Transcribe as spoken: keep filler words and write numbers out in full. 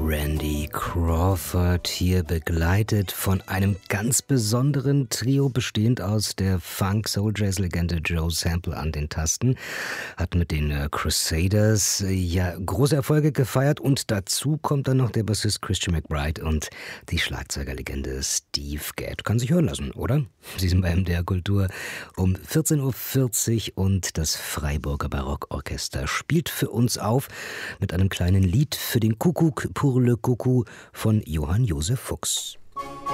Randy Crawford, hier begleitet von einem ganz besonderen Trio, bestehend aus der Funk-Soul-Jazz-Legende Joe Sample an den Tasten, hat mit den äh, Crusaders äh, ja große Erfolge gefeiert, und dazu kommt dann noch der Bassist Christian McBride und die Schlagzeugerlegende Steve Gadd. Kann sich hören lassen, oder? Sie sind bei M D R Kultur um vierzehn Uhr vierzig und das Freiburger Barockorchester spielt für uns auf mit einem kleinen Lied für den Kuckuck, Pour le Coucou von Johann Josef Fuchs.